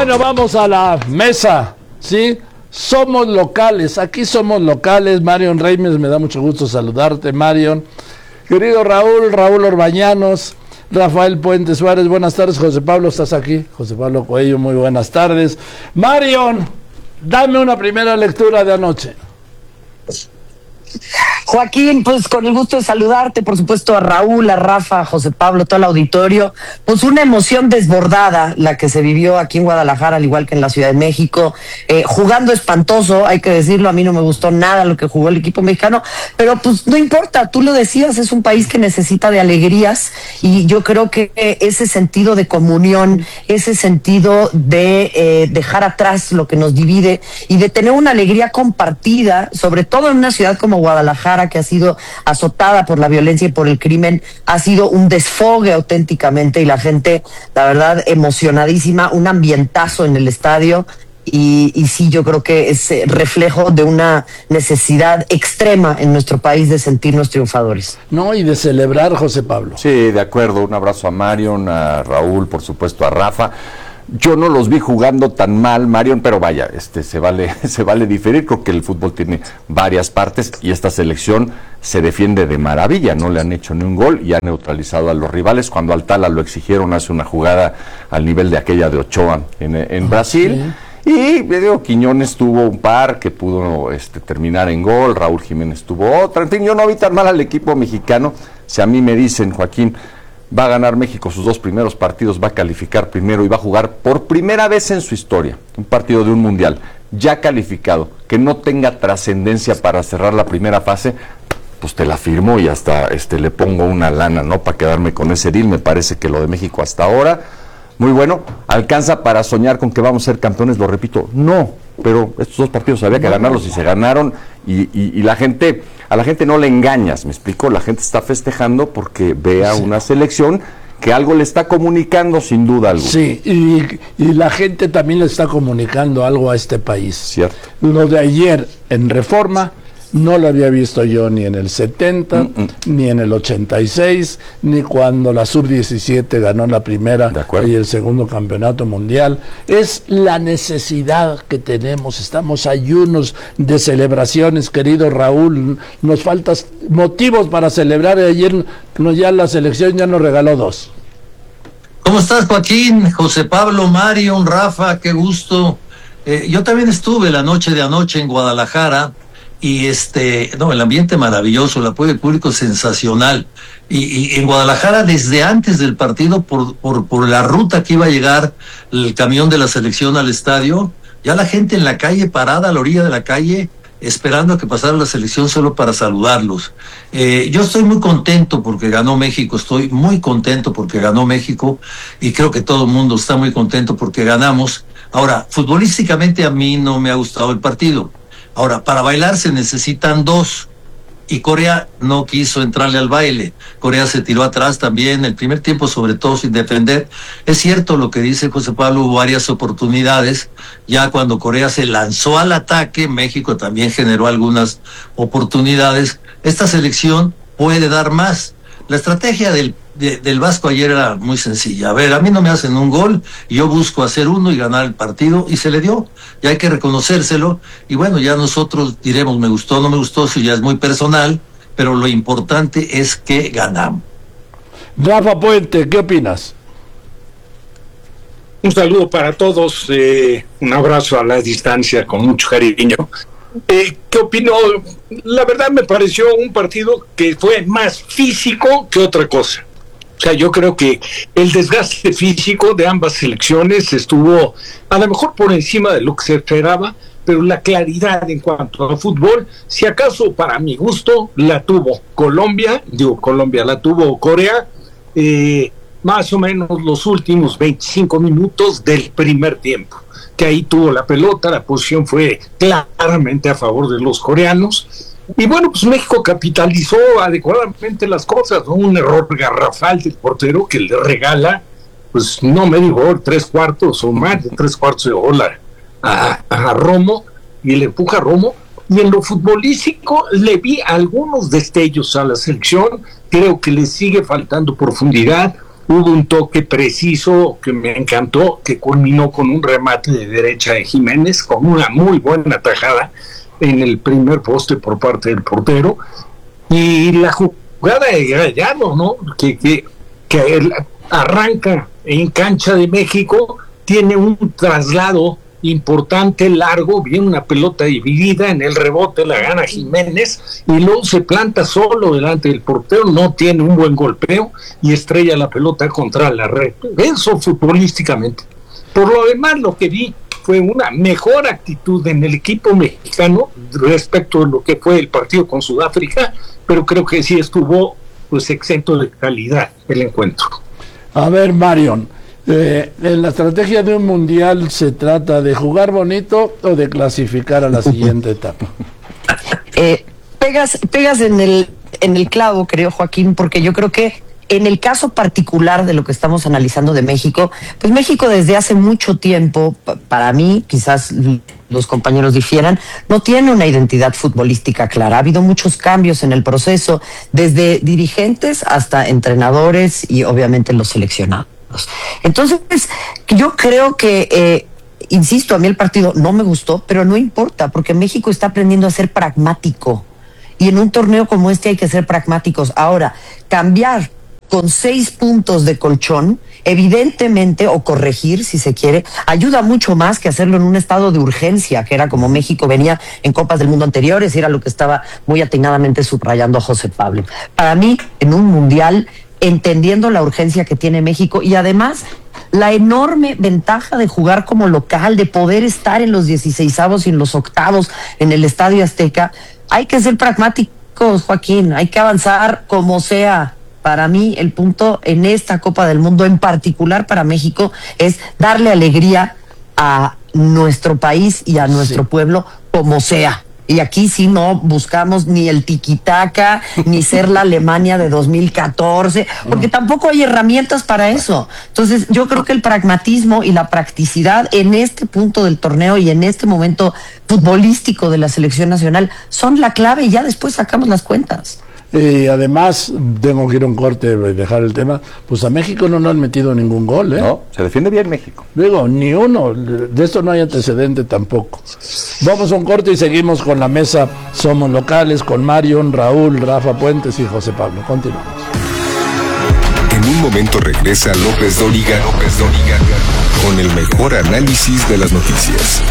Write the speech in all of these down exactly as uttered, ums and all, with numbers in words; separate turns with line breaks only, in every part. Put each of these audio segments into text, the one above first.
Bueno, vamos a la mesa, ¿sí? Somos locales, aquí somos locales. Marion Reimes, me da mucho gusto saludarte, Marion. Querido Raúl, Raúl Orbañanos, Rafael Puente Suárez, buenas tardes. José Pablo, ¿estás aquí? José Pablo Coello, muy buenas tardes. Marion, dame una primera lectura de anoche.
Joaquín, pues con el gusto de saludarte, por supuesto a Raúl, a Rafa, a José Pablo, todo el auditorio. Pues una emoción desbordada la que se vivió aquí en Guadalajara, al igual que en la Ciudad de México, eh, jugando espantoso, hay que decirlo, a mí no me gustó nada lo que jugó el equipo mexicano, pero pues no importa, tú lo decías, es un país que necesita de alegrías y yo creo que ese sentido de comunión, ese sentido de eh, dejar atrás lo que nos divide y de tener una alegría compartida, sobre todo en una ciudad como Guadalajara, que ha sido azotada por la violencia y por el crimen, ha sido un desfogue auténticamente y la gente, la verdad, emocionadísima, un ambientazo en el estadio y, y sí, yo creo que es reflejo de una necesidad extrema en nuestro país de sentirnos triunfadores.
No, y de celebrar, José Pablo.
Sí, de acuerdo, un abrazo a Marion, a Raúl, por supuesto a Rafa. Yo no los vi jugando tan mal, Marion, pero vaya, este se vale, se vale diferir. Creo que el fútbol tiene varias partes y esta selección se defiende de maravilla. No le han hecho ni un gol y ha neutralizado a los rivales. Cuando al Tala lo exigieron, hace una jugada al nivel de aquella de Ochoa en, en Brasil. Sí. Y digo, Quiñones tuvo un par que pudo este, terminar en gol, Raúl Jiménez tuvo otra. En fin, yo no vi tan mal al equipo mexicano. Si a mí me dicen, Joaquín, va a ganar México sus dos primeros partidos, va a calificar primero y va a jugar por primera vez en su historia un partido de un mundial ya calificado, que no tenga trascendencia para cerrar la primera fase, pues te la firmo y hasta este le pongo una lana, ¿no? Para quedarme con ese deal. Me parece que lo de México hasta ahora, muy bueno, alcanza para soñar con que vamos a ser campeones, lo repito, no, pero estos dos partidos había que ganarlos y se ganaron y, y, y la gente... A la gente no le engañas, me explico, la gente está festejando porque ve a una selección que algo le está comunicando sin duda alguna.
Sí, y, y la gente también le está comunicando algo a este país.
Cierto.
Lo de ayer en Reforma no lo había visto yo ni en el setenta, mm, mm. ni en el ochenta y seis, ni cuando la sub diecisiete ganó la primera y el segundo campeonato mundial. Es la necesidad que tenemos, estamos ayunos de celebraciones, querido Raúl, nos faltan motivos para celebrar. Ayer no, ya la selección ya nos regaló dos.
¿Cómo estás, Joaquín? José Pablo, Marion, Rafa, qué gusto. Eh, yo también estuve la noche de anoche en Guadalajara. Y este, no, el ambiente maravilloso, el apoyo del público sensacional. Y, y en Guadalajara, desde antes del partido, por, por, por la ruta que iba a llegar el camión de la selección al estadio, ya la gente en la calle, parada a la orilla de la calle, esperando a que pasara la selección solo para saludarlos. Eh, yo estoy muy contento porque ganó México, estoy muy contento porque ganó México, y creo que todo el mundo está muy contento porque ganamos. Ahora, futbolísticamente a mí no me ha gustado el partido. Ahora, para bailar se necesitan dos, y Corea no quiso entrarle al baile. Corea se tiró atrás también, el primer tiempo sobre todo sin defender. Es cierto lo que dice José Pablo, hubo varias oportunidades. Ya cuando Corea se lanzó al ataque, México también generó algunas oportunidades. Esta selección puede dar más. La estrategia del, de, del Vasco ayer era muy sencilla. A ver, a mí no me hacen un gol, y yo busco hacer uno y ganar el partido, y se le dio. Ya hay que reconocérselo, y bueno, ya nosotros diremos, me gustó, no me gustó, eso ya es muy personal, pero lo importante es que ganamos.
Rafa Puente, ¿qué opinas?
Un saludo para todos, eh, un abrazo a la distancia con mucho cariño. Eh, ¿Qué opino? La verdad me pareció un partido que fue más físico que otra cosa. O sea, yo creo que el desgaste físico de ambas selecciones estuvo a lo mejor por encima de lo que se esperaba, pero la claridad en cuanto a fútbol, si acaso para mi gusto, la tuvo Colombia, digo Colombia, la tuvo Corea, eh, más o menos los últimos veinticinco minutos del primer tiempo, que ahí tuvo la pelota, la posición fue claramente a favor de los coreanos, y bueno, pues México capitalizó adecuadamente las cosas, ¿no? Un error garrafal del portero que le regala, pues no medio gol, tres cuartos o más de tres cuartos de gol a, a, a Romo, y le empuja a Romo, y en lo futbolístico le vi algunos destellos a la selección, creo que le sigue faltando profundidad. hubo un toque preciso que me encantó, que culminó con un remate de derecha de Jiménez, con una muy buena tajada en el primer poste por parte del portero, y la jugada de Gallardo, ¿no? Que, que, que él arranca en cancha de México, tiene un traslado importante, largo, viene una pelota dividida, en el rebote la gana Jiménez y luego se planta solo delante del portero, no tiene un buen golpeo y estrella la pelota contra la red. Eso futbolísticamente. Por lo demás, lo que vi fue una mejor actitud en el equipo mexicano respecto de lo que fue el partido con Sudáfrica, pero creo que sí estuvo pues exento de calidad el encuentro.
A ver, Marion, Eh, en la estrategia de un mundial, ¿se trata de jugar bonito o de clasificar a la siguiente etapa?
Eh, pegas, pegas en el, en el clavo, creo, Joaquín, porque yo creo que en el caso particular de lo que estamos analizando de México, pues México desde hace mucho tiempo, p- para mí, quizás los compañeros difieran, no tiene una identidad futbolística clara. Ha habido muchos cambios en el proceso, desde dirigentes hasta entrenadores y obviamente los seleccionados. Entonces, yo creo que, eh, insisto, a mí el partido no me gustó, pero no importa, porque México está aprendiendo a ser pragmático. Y en un torneo como este hay que ser pragmáticos. Ahora, cambiar con seis puntos de colchón, evidentemente, o corregir, si se quiere, ayuda mucho más que hacerlo en un estado de urgencia, que era como México venía en Copas del Mundo anteriores, y era lo que estaba muy atinadamente subrayando a José Pablo. Para mí, en un mundial, entendiendo la urgencia que tiene México y además la enorme ventaja de jugar como local, de poder estar en los dieciseisavos y en los octavos en el Estadio Azteca, hay que ser pragmáticos, Joaquín, hay que avanzar como sea. Para mí el punto en esta Copa del Mundo, en particular para México, es darle alegría a nuestro país y a nuestro sí. pueblo como sea. Y aquí sí no buscamos ni el tiquitaca, ni ser la Alemania de dos mil catorce, porque tampoco hay herramientas para eso. Entonces yo creo que el pragmatismo y la practicidad en este punto del torneo y en este momento futbolístico de la selección nacional son la clave y ya después sacamos las cuentas.
Y además, tengo que ir a un corte y dejar el tema, pues a México no nos han metido ningún gol, ¿eh?
No, se defiende bien México.
Digo, ni uno, de esto no hay antecedente tampoco. Vamos a un corte y seguimos con la mesa Somos Locales, con Marion, Raúl, Rafa Puentes y José Pablo. Continuamos.
En un momento regresa López Dóriga, López Dóriga, con el mejor análisis de las noticias.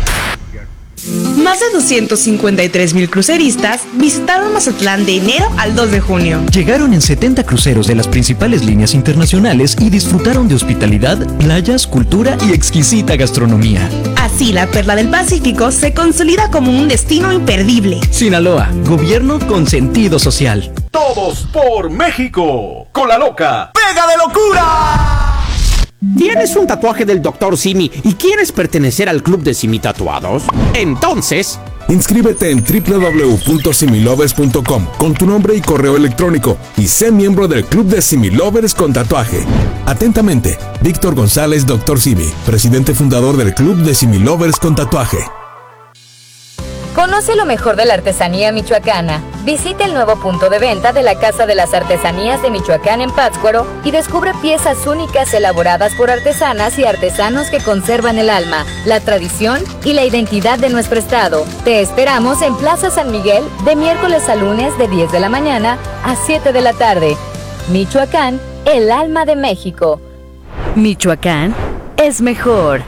Más de doscientos cincuenta y tres mil cruceristas visitaron Mazatlán de enero al dos de junio.
Llegaron en setenta cruceros de las principales líneas internacionales y disfrutaron de hospitalidad, playas, cultura y exquisita gastronomía.
Así, la Perla del Pacífico se consolida como un destino imperdible.
Sinaloa, gobierno con sentido social.
Todos por México, con la loca Pega de Locura.
¿Tienes un tatuaje del doctor Simi y quieres pertenecer al club de Simi Tatuados? Entonces,
inscríbete en doble u doble u doble u punto similovers punto com con tu nombre y correo electrónico y sé miembro del club de Similovers con tatuaje. Atentamente, Víctor González, doctor Simi, presidente fundador del club de Similovers con tatuaje.
Conoce lo mejor de la artesanía michoacana. Visita el nuevo punto de venta de la Casa de las Artesanías de Michoacán en Pátzcuaro y descubre piezas únicas elaboradas por artesanas y artesanos que conservan el alma, la tradición y la identidad de nuestro estado. Te esperamos en Plaza San Miguel de miércoles a lunes de diez de la mañana a siete de la tarde. Michoacán, el alma de México. Michoacán es mejor.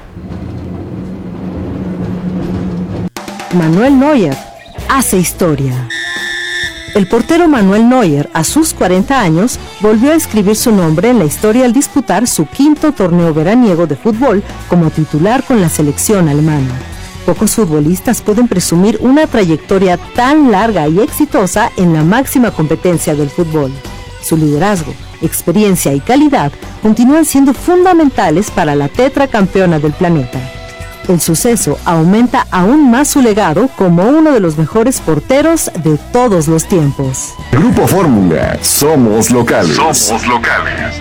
Manuel Neuer hace historia. El portero Manuel Neuer, a sus cuarenta años, volvió a escribir su nombre en la historia al disputar su quinto torneo veraniego de fútbol como titular con la selección alemana. Pocos futbolistas pueden presumir una trayectoria tan larga y exitosa en la máxima competencia del fútbol. Su liderazgo, experiencia y calidad continúan siendo fundamentales para la tetracampeona del planeta. El suceso aumenta aún más su legado como uno de los mejores porteros de todos los tiempos.
Grupo Fórmula, somos locales.
Somos locales.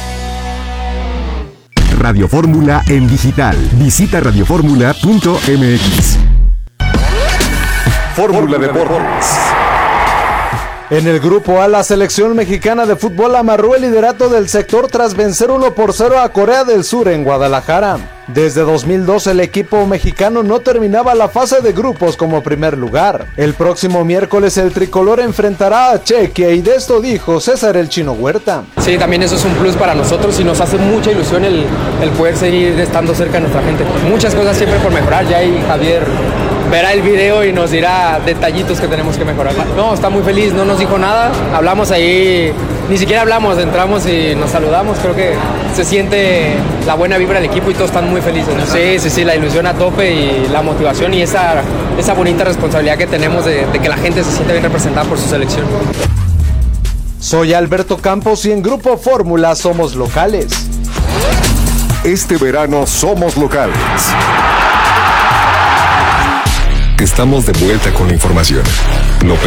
Radio Fórmula en digital. Visita radio fórmula punto m x. Fórmula Deportes.
En el grupo A, la selección mexicana de fútbol amarró el liderato del sector tras vencer uno por cero a Corea del Sur en Guadalajara. Desde dos mil dos el equipo mexicano no terminaba la fase de grupos como primer lugar. El próximo miércoles el tricolor enfrentará a Chequia y de esto dijo César el Chino Huerta.
Sí, también eso es un plus para nosotros y nos hace mucha ilusión el, el poder seguir estando cerca de nuestra gente. Muchas cosas siempre por mejorar, ya ahí Javier verá el video y nos dirá detallitos que tenemos que mejorar. No, está muy feliz, no nos dijo nada, hablamos ahí, ni siquiera hablamos, entramos y nos saludamos, creo que se siente la buena vibra del equipo y todos están muy felices. Sí, sí, sí, la ilusión a tope y la motivación y esa, esa bonita responsabilidad que tenemos de, de que la gente se siente bien representada por su selección.
Soy Alberto Campos y en Grupo Fórmula somos locales.
Este verano somos locales. Estamos de vuelta con la información. Lo